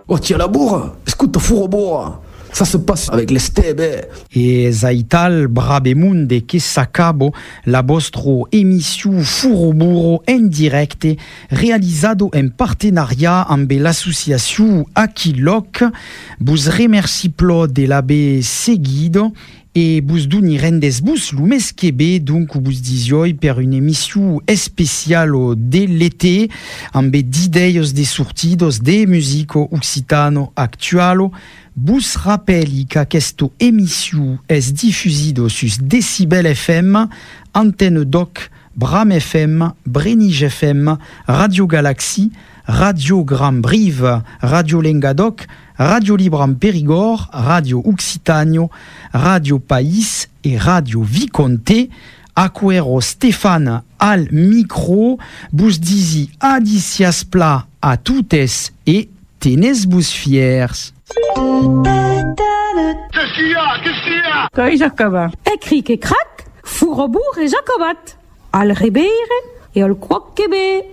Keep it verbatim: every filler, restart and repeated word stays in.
Oh, tiens la bourre, écoute, four au bourre. Ça se passe avec les stébes. E zaital brabemunde che s'acabo la vostro émission Furo Burro en directe realizado en partenariat amb l'association Aquiloc. Vos remerci plo de l'aver seguido et vos doni rendes vos lo mes que bé, donc vos disioi per une émission especiale de l'été amb d'ideios de sortidos de musico occitano actualo. Vos rappeli qu'aquesta émission est diffusido sus Decibel F M, Antenne Doc, Bram F M, Brenige F M, Radio Galaxie, Radio Grand Brive, Radio Lengadoc, Radio Libre en Périgord, Radio Occitanio, Radio País et Radio Viconte. Aquero Stéphane al micro, vos disi adicias pla a toutes et tenez vos fiers. Qu'est-ce qu'il y a? Qu'est-ce qu'il y a? Coi Jacobat. Écrit que crac, four au bourg et Jacobat. Al rebere et al croque